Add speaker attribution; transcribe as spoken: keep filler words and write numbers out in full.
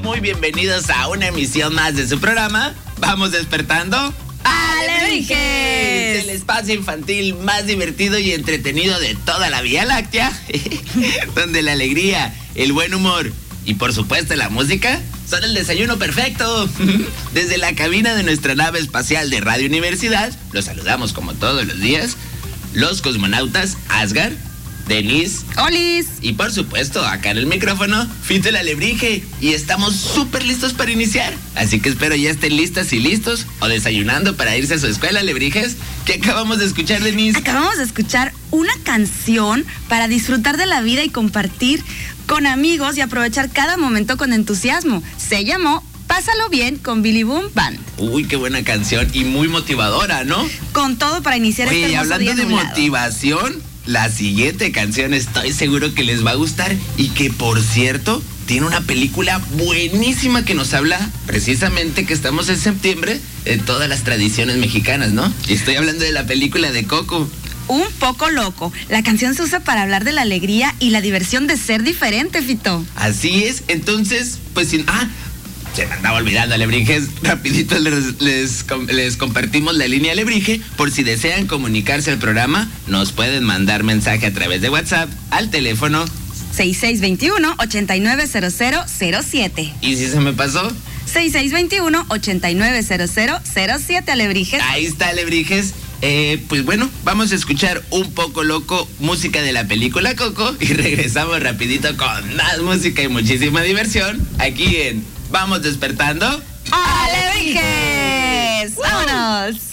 Speaker 1: muy bienvenidos a una emisión más de su programa. Vamos despertando.
Speaker 2: ¡Alebrijes!
Speaker 1: El espacio infantil más divertido y entretenido de toda la Vía Láctea, donde la alegría, el buen humor y por supuesto la música son el desayuno perfecto. Desde la cabina de nuestra nave espacial de Radio Universidad, los saludamos como todos los días, los cosmonautas Asgar, Denise,
Speaker 2: ¡Olis!
Speaker 1: Y por supuesto, acá en el micrófono, Fito el Alebrije. Y estamos súper listos para iniciar. Así que espero ya estén listas y listos o desayunando para irse a su escuela, Alebrijes. ¿Qué acabamos de escuchar, Denise?
Speaker 2: Acabamos de escuchar una canción para disfrutar de la vida y compartir con amigos y aprovechar cada momento con entusiasmo. Se llamó Pásalo Bien con Billy Boom Band.
Speaker 1: Uy, qué buena canción y muy motivadora, ¿no?
Speaker 2: Con todo para iniciar
Speaker 1: Oye,
Speaker 2: este hermoso
Speaker 1: hablando
Speaker 2: día
Speaker 1: de
Speaker 2: nublado.
Speaker 1: motivación, la siguiente canción estoy seguro que les va a gustar y que, por cierto, tiene una película buenísima que nos habla precisamente que estamos en septiembre de todas las tradiciones mexicanas, ¿no? Y estoy hablando de la película de Coco.
Speaker 2: Un poco loco. La canción se usa para hablar de la alegría y la diversión de ser diferente, Fito.
Speaker 1: Así es, entonces, pues sin... Ah, se me andaba olvidando, Alebrijes. Rapidito les, les, les compartimos la línea Alebrije. Por si desean comunicarse al programa, nos pueden mandar mensaje a través de WhatsApp al teléfono
Speaker 2: seis seis dos uno, ocho nueve cero cero cero siete.
Speaker 1: ¿Y si se me pasó?
Speaker 2: seis seis dos uno, ocho nueve cero cero cero siete, Alebrijes.
Speaker 1: Ahí está, Alebrijes. Eh, pues bueno, vamos a escuchar un poco loco música de la película Coco y regresamos rapidito con más música y muchísima diversión aquí en Vamos Despertando.
Speaker 2: ¡Alebrijes! ¡Vámonos!